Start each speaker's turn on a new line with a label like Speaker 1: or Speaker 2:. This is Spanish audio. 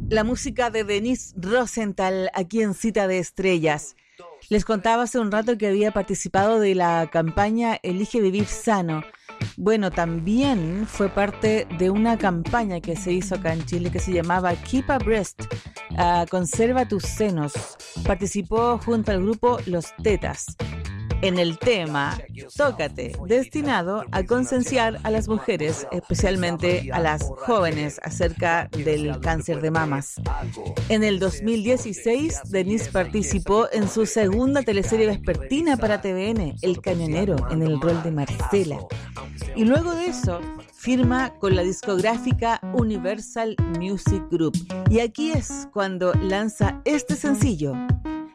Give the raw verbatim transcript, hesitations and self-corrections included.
Speaker 1: La música de Denise Rosenthal aquí en Cita de Estrellas. Les contaba hace un rato que había participado de la campaña Elige Vivir Sano. Bueno, también fue parte de una campaña que se hizo acá en Chile que se llamaba Keep a Breast, uh, Conserva tus senos. Participó junto al grupo Los Tetas en el tema Tócate, destinado a concienciar a las mujeres, especialmente a las jóvenes, acerca del cáncer de mamas. En el dos mil dieciséis, Denise participó en su segunda teleserie vespertina para T V N, El Camionero, en el rol de Marcela. Y luego de eso, firma con la discográfica Universal Music Group. Y aquí es cuando lanza este sencillo,